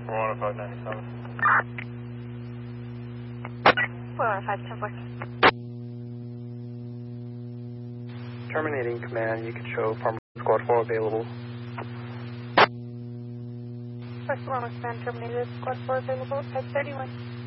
40597. 405, 10-4. Terminating command, you can show Farmer Squad 4 available. First one was command terminated, squad 4 available at 31.